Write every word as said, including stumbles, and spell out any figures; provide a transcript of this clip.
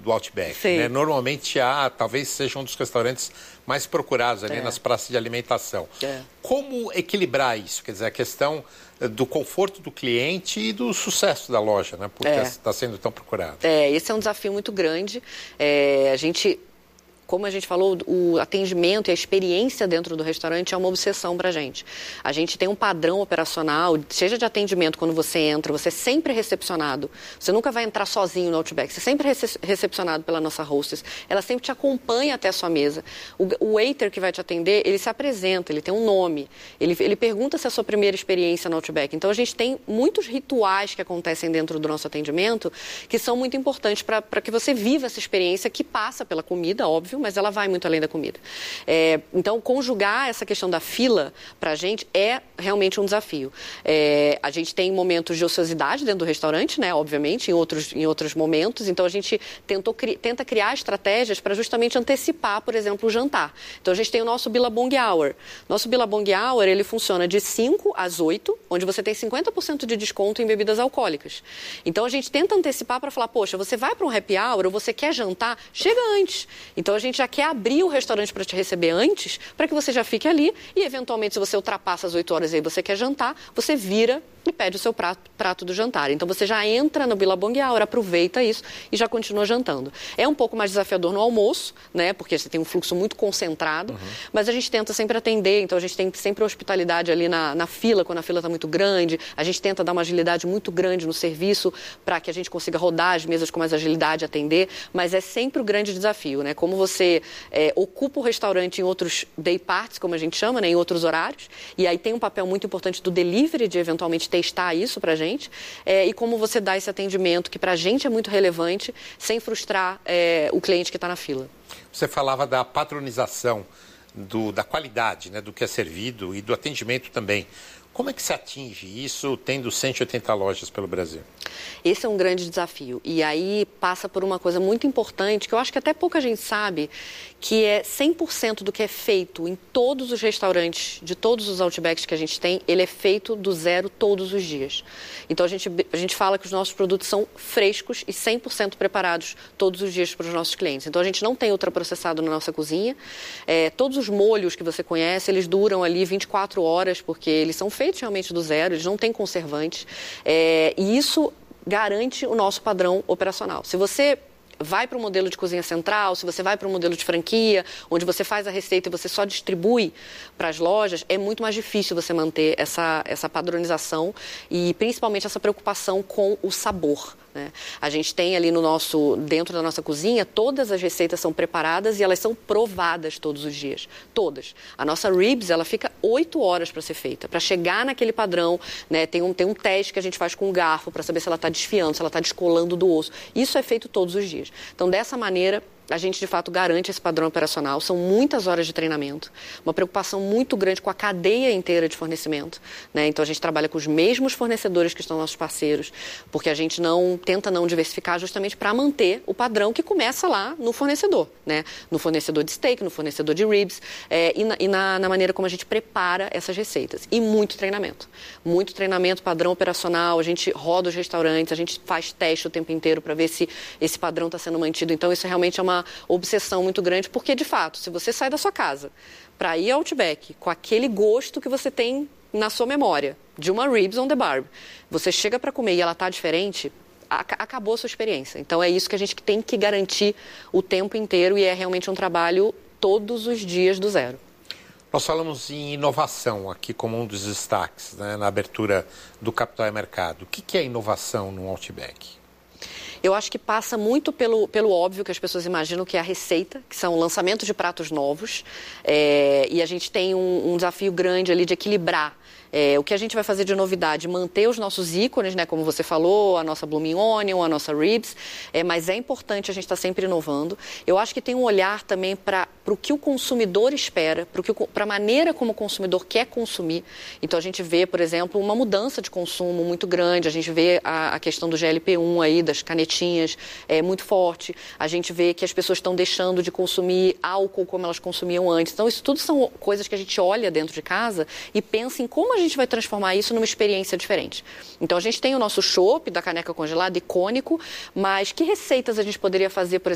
do Outback, Sim. né? Normalmente há, talvez seja um dos restaurantes mais procurados ali é. nas praças de alimentação. É. Como equilibrar isso? Quer dizer, a questão do conforto do cliente e do sucesso da loja, né? Porque está é. sendo tão procurado. É, esse é um desafio muito grande. É, a gente... Como a gente falou, o atendimento e a experiência dentro do restaurante é uma obsessão para a gente. A gente tem um padrão operacional, seja de atendimento quando você entra, você é sempre recepcionado. Você nunca vai entrar sozinho no Outback, você é sempre rece- recepcionado pela nossa hostess. Ela sempre te acompanha até a sua mesa. O, o waiter que vai te atender, ele se apresenta, ele tem um nome. Ele, ele pergunta se é a sua primeira experiência no Outback. Então, a gente tem muitos rituais que acontecem dentro do nosso atendimento que são muito importantes para que você viva essa experiência que passa pela comida, óbvio, mas ela vai muito além da comida. É, então, conjugar essa questão da fila para a gente é realmente um desafio. É, a gente tem momentos de ociosidade dentro do restaurante, né, obviamente, em outros, em outros momentos. Então, a gente tentou, cri, tenta criar estratégias para justamente antecipar, por exemplo, o jantar. Então, a gente tem o nosso Billabong Hour. Nosso Billabong Hour, ele funciona de cinco às oito, onde você tem cinquenta por cento de desconto em bebidas alcoólicas. Então, a gente tenta antecipar para falar, poxa, você vai para um happy hour ou você quer jantar, chega antes. Então, a gente A gente já quer abrir o restaurante para te receber antes, para que você já fique ali e, eventualmente, se você ultrapassa as oito horas e aí você quer jantar, você vira e pede o seu prato, prato do jantar. Então, você já entra no Billabong Hour, aproveita isso e já continua jantando. É um pouco mais desafiador no almoço, né? Porque você tem um fluxo muito concentrado, uhum. mas a gente tenta sempre atender, então a gente tem sempre hospitalidade ali na, na fila, quando a fila está muito grande. A gente tenta dar uma agilidade muito grande no serviço para que a gente consiga rodar as mesas com mais agilidade, atender, mas é sempre o grande desafio, né? Como você é, ocupa o restaurante em outros day parts, como a gente chama, né? Em outros horários, e aí tem um papel muito importante do delivery, de eventualmente testar isso para a gente, é, e como você dá esse atendimento, que para a gente é muito relevante, sem frustrar é, o cliente que está na fila. Você falava da padronização, do, da qualidade, né, do que é servido e do atendimento também. Como é que se atinge isso tendo cento e oitenta lojas pelo Brasil? Esse é um grande desafio. E aí passa por uma coisa muito importante, que eu acho que até pouca gente sabe, que é cem por cento do que é feito em todos os restaurantes, de todos os Outbacks que a gente tem, ele é feito do zero todos os dias. Então a gente, a gente fala que os nossos produtos são frescos e cem por cento preparados todos os dias para os nossos clientes. Então a gente não tem ultraprocessado na nossa cozinha. É, todos os molhos que você conhece, eles duram ali vinte e quatro horas, porque eles são feitos realmente do zero, eles não têm conservantes, é, e isso garante o nosso padrão operacional. Se você vai para o modelo de cozinha central, se você vai para o modelo de franquia, onde você faz a receita e você só distribui para as lojas, é muito mais difícil você manter essa, essa padronização e principalmente essa preocupação com o sabor, né? A gente tem ali no nosso, dentro da nossa cozinha, todas as receitas são preparadas e elas são provadas todos os dias, todas. A nossa ribs, ela fica oito horas para ser feita, para chegar naquele padrão, né? Tem um, tem um teste que a gente faz com um garfo para saber se ela está desfiando, se ela está descolando do osso. Isso é feito todos os dias. Então, dessa maneira, a gente, de fato, garante esse padrão operacional. São muitas horas de treinamento, uma preocupação muito grande com a cadeia inteira de fornecimento, né? Então, a gente trabalha com os mesmos fornecedores que estão nossos parceiros, porque a gente não tenta não diversificar justamente para manter o padrão que começa lá no fornecedor, né? No fornecedor de steak, no fornecedor de ribs, é, e, na, e na, na maneira como a gente prepara essas receitas. E muito treinamento. Muito treinamento, padrão operacional, a gente roda os restaurantes, a gente faz teste o tempo inteiro para ver se esse padrão está sendo mantido. Então, isso realmente é uma obsessão muito grande, porque, de fato, se você sai da sua casa para ir ao Outback com aquele gosto que você tem na sua memória, de uma ribs on the barb, você chega para comer e ela está diferente, acabou a sua experiência. Então, é isso que a gente tem que garantir o tempo inteiro e é realmente um trabalho todos os dias do zero. Nós falamos em inovação aqui como um dos destaques, né, na abertura do Capital e Mercado. O que, que é inovação no Outback? Eu acho que passa muito pelo, pelo óbvio que as pessoas imaginam, que é a receita, que são lançamentos de pratos novos. É, e a gente tem um, um desafio grande ali de equilibrar É, o que a gente vai fazer de novidade, manter os nossos ícones, né, como você falou, a nossa Blooming Onion, a nossa Ribs, é, mas é importante a gente estar sempre inovando. Eu acho que tem um olhar também para o que o consumidor espera, para a maneira como o consumidor quer consumir. Então, a gente vê, por exemplo, uma mudança de consumo muito grande, a gente vê a, a questão do G L P um aí, das canetinhas, é muito forte, a gente vê que as pessoas estão deixando de consumir álcool como elas consumiam antes. Então, isso tudo são coisas que a gente olha dentro de casa e pensa em como a gente vai transformar isso numa experiência diferente. Então, a gente tem o nosso chopp da caneca congelada, icônico, mas que receitas a gente poderia fazer, por exemplo,